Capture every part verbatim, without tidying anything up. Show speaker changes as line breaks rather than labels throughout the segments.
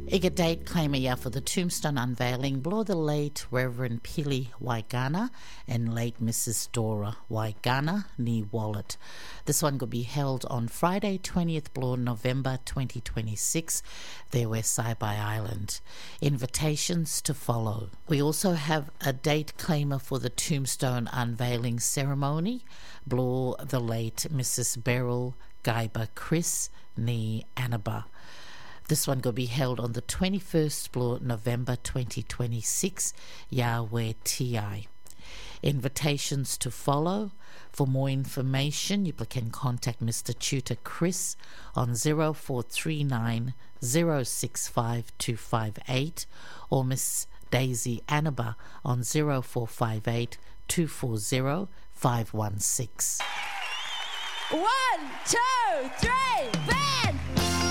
Iga date claimer ya for the tombstone unveiling below the late Reverend Pili Waigana and late Missus Dora Waigana ni Wallet. This one could be held on Friday twentieth below November twenty twenty-six there where Saibai Island. Invitations to follow. We also have a date claimer for the tombstone unveiling ceremony below the late Missus Beryl Gaiba Chris ni Annaba. This one will be held on the twenty-first of November twenty twenty-six, Yahweh T I. Invitations to follow. For more information, you can contact Mister Tutor Chris on zero four three nine zero six five two five eight or Miss Daisy Annaba on zero four five eight two four zero five one six.
One, two, three, band!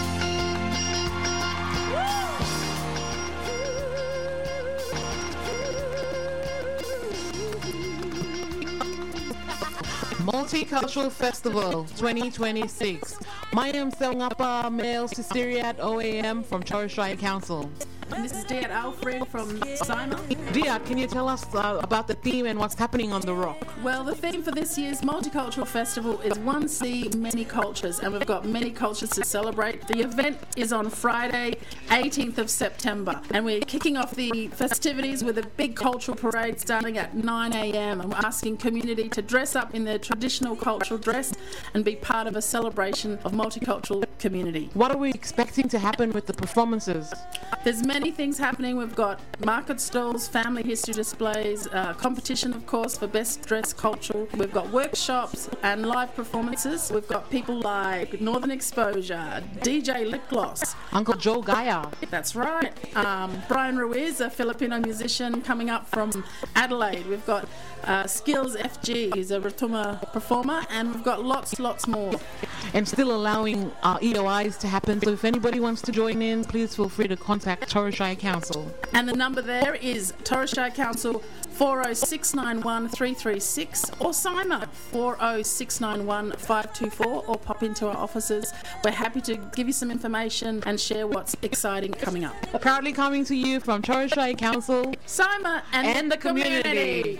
Multicultural Festival twenty twenty-six. My name is Selngapa Males to Syriat O A M from Torres Strait Council.
And this is Diat Alfred from Simon.
Dia, can you tell us uh, about the theme and what's happening on the Rock?
Well, the theme for this year's Multicultural Festival is One Sea, Many Cultures, and we've got many cultures to celebrate. The event is on Friday, eighteenth of September, and we're kicking off the festivities with a big cultural parade starting at nine a.m. and we're asking community to dress up in their traditional cultural dress and be part of a celebration of multicultural community.
What are we expecting to happen with the performances?
There's many things happening. We've got market stalls, family history displays, uh, competition, of course, for best dressed cultural. We've got workshops and live performances. We've got people like Northern Exposure, D J Lip Gloss,
Uncle Joe Gaia.
That's right. Um, Brian Ruiz, a Filipino musician coming up from Adelaide. We've got uh, Skills F G, he's a Ratuma performer, and we've got lots, lots more.
And still allowing uh, E O Is to happen. So if anybody wants to join in, please feel free to contact Torres Strait Council.
And the number there is Torres Strait Council four oh six nine one three three six or Sima four oh six nine one five two four or pop into our offices. We're happy to give you some information and share what's exciting coming up.
Proudly coming to you from Torres Strait Council,
Sima and,
and the community.
community.